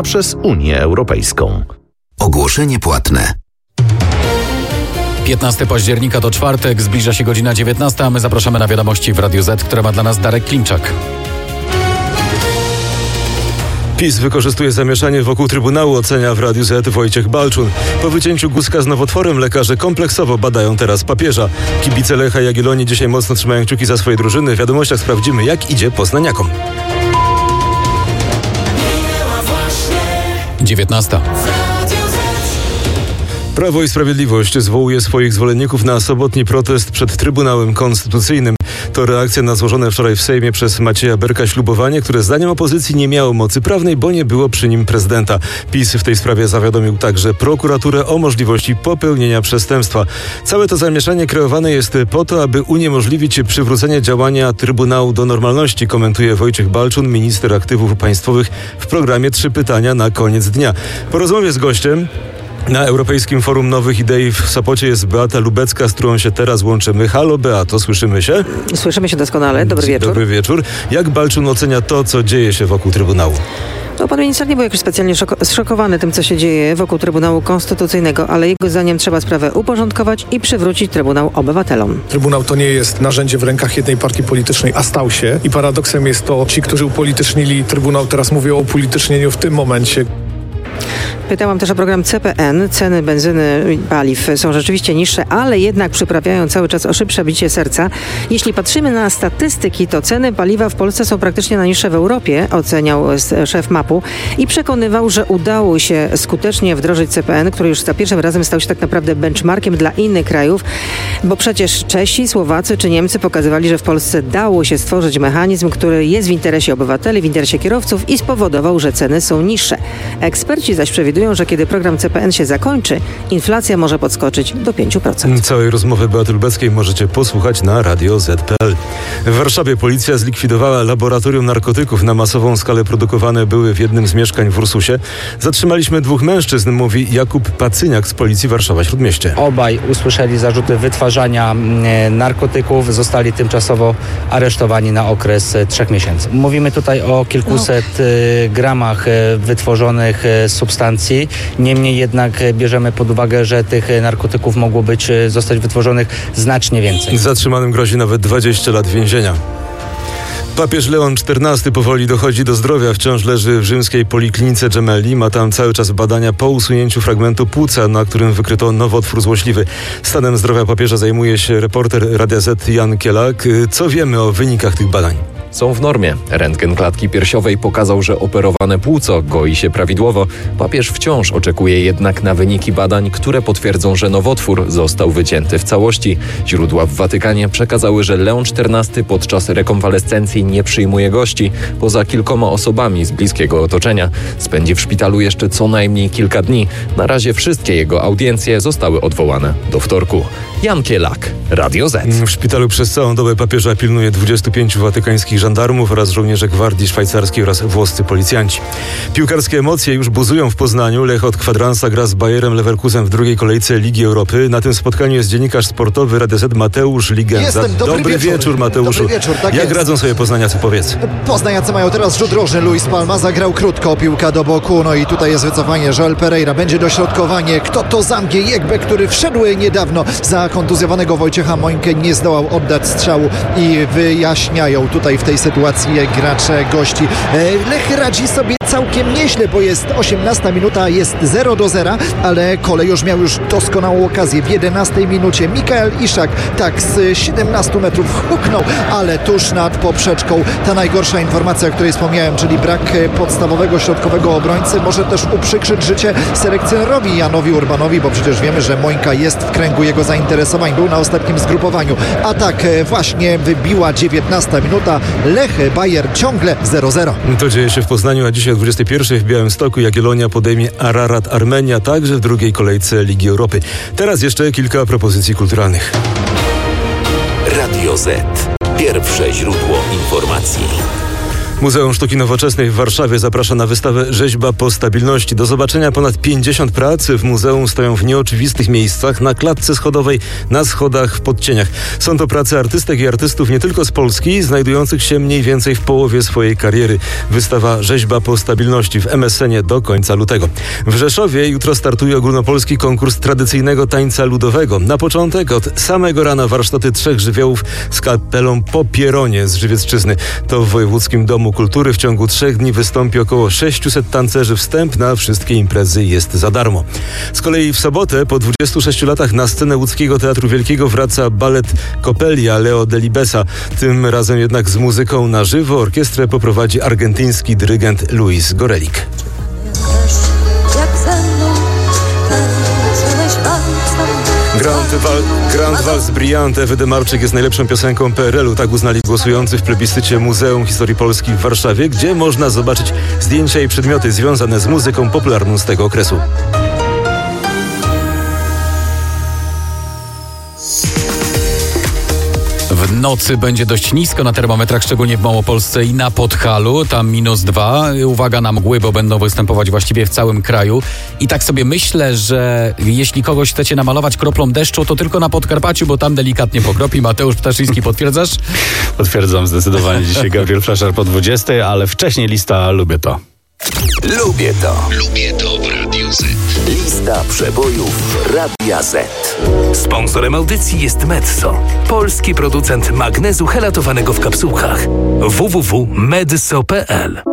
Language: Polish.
przez Unię Europejską. Ogłoszenie płatne. 15 października to czwartek, zbliża się godzina 19, a my zapraszamy na wiadomości w Radiu Z, które ma dla nas Darek Klimczak. PiS wykorzystuje zamieszanie wokół Trybunału, ocenia w Radiu Z Wojciech Balczun. Po wycięciu guzka z nowotworem lekarze kompleksowo badają teraz papieża. Kibice Lecha Jagiellonii dzisiaj mocno trzymają kciuki za swoje drużyny. W wiadomościach sprawdzimy, jak idzie poznaniakom. 19. Prawo i Sprawiedliwość zwołuje swoich zwolenników na sobotni protest przed Trybunałem Konstytucyjnym. To reakcja na złożone wczoraj w Sejmie przez Macieja Berka ślubowanie, które zdaniem opozycji nie miało mocy prawnej, bo nie było przy nim prezydenta. PiS w tej sprawie zawiadomił także prokuraturę o możliwości popełnienia przestępstwa. Całe to zamieszanie kreowane jest po to, aby uniemożliwić przywrócenie działania Trybunału do normalności, komentuje Wojciech Balczun, minister aktywów państwowych w programie 3 pytania na koniec dnia. Po rozmowie z gościem na Europejskim Forum Nowych Idei w Sopocie jest Beata Lubecka, z którą się teraz łączymy. Halo Beato, słyszymy się? Słyszymy się doskonale. Dobry wieczór. Dobry wieczór. Jak Balczun ocenia to, co dzieje się wokół Trybunału? No, pan minister nie był jakoś specjalnie zszokowany tym, co się dzieje wokół Trybunału Konstytucyjnego, ale jego zdaniem trzeba sprawę uporządkować i przywrócić Trybunał obywatelom. Trybunał to nie jest narzędzie w rękach jednej partii politycznej, a stał się. I paradoksem jest to, ci, którzy upolitycznili Trybunał, teraz mówią o upolitycznieniu w tym momencie. Pytałam też o program CPN. Ceny benzyny i paliw są rzeczywiście niższe, ale jednak przyprawiają cały czas o szybsze bicie serca. Jeśli patrzymy na statystyki, to ceny paliwa w Polsce są praktycznie najniższe w Europie, oceniał szef MAP-u i przekonywał, że udało się skutecznie wdrożyć CPN, który już za pierwszym razem stał się tak naprawdę benchmarkiem dla innych krajów, bo przecież Czesi, Słowacy czy Niemcy pokazywali, że w Polsce dało się stworzyć mechanizm, który jest w interesie obywateli, w interesie kierowców i spowodował, że ceny są niższe. Eksperci zaś przewidują, że kiedy program CPN się zakończy, inflacja może podskoczyć do 5%. Całej rozmowy Beaty Lubeckiej możecie posłuchać na Radio Z.pl. W Warszawie policja zlikwidowała laboratorium narkotyków. Na masową skalę produkowane były w jednym z mieszkań w Ursusie. Zatrzymaliśmy 2 mężczyzn, mówi Jakub Pacyniak z Policji Warszawa-Śródmieście. Obaj usłyszeli zarzuty wytwarzania narkotyków. Zostali tymczasowo aresztowani na okres 3 miesięcy. Mówimy tutaj o kilkuset gramach wytworzonych substancji. Niemniej jednak bierzemy pod uwagę, że tych narkotyków mogło zostać wytworzonych znacznie więcej. Zatrzymanym grozi nawet 20 lat więzienia. Papież Leon XIV powoli dochodzi do zdrowia. Wciąż leży w rzymskiej poliklinice Gemelli. Ma tam cały czas badania po usunięciu fragmentu płuca, na którym wykryto nowotwór złośliwy. Stanem zdrowia papieża zajmuje się reporter Radia Z Jan Kielak. Co wiemy o wynikach tych badań? Są w normie. Rentgen klatki piersiowej pokazał, że operowane płuco goi się prawidłowo. Papież wciąż oczekuje jednak na wyniki badań, które potwierdzą, że nowotwór został wycięty w całości. Źródła w Watykanie przekazały, że Leon XIV podczas rekonwalescencji nie przyjmuje gości. Poza kilkoma osobami z bliskiego otoczenia spędzi w szpitalu jeszcze co najmniej kilka dni. Na razie wszystkie jego audiencje zostały odwołane do wtorku. Jan Kielak, Radio Z. W szpitalu przez całą dobę papieża pilnuje 25 watykańskich żandarmów oraz żołnierze gwardii szwajcarskiej oraz włoscy policjanci. Piłkarskie emocje już buzują w Poznaniu. Lech od kwadransa gra z Bayerem Leverkusen w drugiej kolejce Ligi Europy. Na tym spotkaniu jest dziennikarz sportowy Radia Z Mateusz Ligenda. Dobry wieczór, Mateuszu. Dobry wieczór, tak Jak jest. radzą sobie poznaniacy, powiedz? Poznaniacy mają teraz rzut rożny. Luis Palma zagrał krótko, piłka do boku. No i tutaj jest wycofanie. Joel Pereira, będzie dośrodkowanie. Kto to zamknie? Jekbe, który wszedł niedawno za kontuzjowanego Wojciecha Mońkę, nie zdołał oddać strzału i wyjaśniają tutaj w tej sytuacji gracze gości. Lech radzi sobie całkiem nieźle, bo jest 18 minuta, jest 0-0, ale Kolejorz miał już doskonałą okazję w 11 minucie. Mikael Iszak tak z 17 metrów huknął, ale tuż nad poprzeczką. Ta najgorsza informacja, o której wspomniałem, czyli brak podstawowego środkowego obrońcy, może też uprzykrzyć życie selekcjonerowi Janowi Urbanowi, bo przecież wiemy, że Mońka jest w kręgu jego zainteresowań. Był na ostatnim zgrupowaniu. A tak właśnie wybiła 19 minuta. Lech Bayer ciągle 0-0. To dzieje się w Poznaniu, a dzisiaj o 21 w Białymstoku Jagiellonia podejmie Ararat Armenia, także w drugiej kolejce Ligi Europy. Teraz jeszcze kilka propozycji kulturalnych. Radio Z. Pierwsze źródło informacji. Muzeum Sztuki Nowoczesnej w Warszawie zaprasza na wystawę Rzeźba po stabilności. Do zobaczenia ponad 50 prac w muzeum stoją w nieoczywistych miejscach, na klatce schodowej, na schodach, w podcieniach. Są to prace artystek i artystów nie tylko z Polski, znajdujących się mniej więcej w połowie swojej kariery. Wystawa Rzeźba po stabilności w MSN-ie do końca lutego. W Rzeszowie jutro startuje ogólnopolski konkurs tradycyjnego tańca ludowego. Na początek od samego rana warsztaty 3 żywiołów z kapelą Po Pieronie z Żywiecczyzny. To w Wojewódzkim Domu Kultury w ciągu 3 dni wystąpi około 600 tancerzy. Wstęp na wszystkie imprezy jest za darmo. Z kolei w sobotę po 26 latach na scenę łódzkiego Teatru Wielkiego wraca balet Coppelia Leo Delibesa. Tym razem jednak z muzyką na żywo. Orkiestrę poprowadzi argentyński dyrygent Luis Gorelik. Grand Vals Brillante Ewy Demarczyk jest najlepszą piosenką PRL-u. Tak uznali głosujący w plebiscycie Muzeum Historii Polski w Warszawie, gdzie można zobaczyć zdjęcia i przedmioty związane z muzyką popularną z tego okresu. W nocy będzie dość nisko na termometrach, szczególnie w Małopolsce i na Podhalu. Tam -2. Uwaga na mgły, bo będą występować właściwie w całym kraju. I tak sobie myślę, że jeśli kogoś chcecie namalować kroplą deszczu, to tylko na Podkarpaciu, bo tam delikatnie pokropi. Mateusz Ptaszyński, potwierdzasz? Potwierdzam zdecydowanie. Dzisiaj Gabriel Flasher po 20, ale wcześniej lista Lubię to. Lubię to. Lubię to w Radiu Z. Lista przebojów Radia Z. Sponsorem audycji jest Medzo, polski producent magnezu helatowanego w kapsułkach. www.medzo.pl